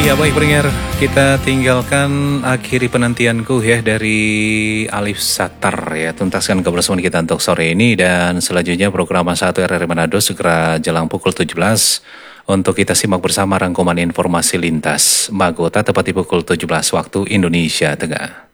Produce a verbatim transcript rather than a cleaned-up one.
Ya baik pendengar, kita tinggalkan akhiri penantianku ya dari Alif Satar ya. Tuntaskan kebersamaan kita untuk sore ini dan selanjutnya program satu R R I Manado segera jelang pukul tujuh belas untuk kita simak bersama rangkuman informasi lintas Magota tepat di pukul tujuh belas waktu Indonesia Tengah.